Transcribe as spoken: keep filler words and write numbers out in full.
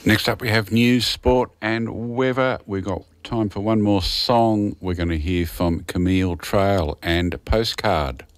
Next up we have news, sport and weather. We've got time for one more song. We're going to hear from Camille Trail and Postcard.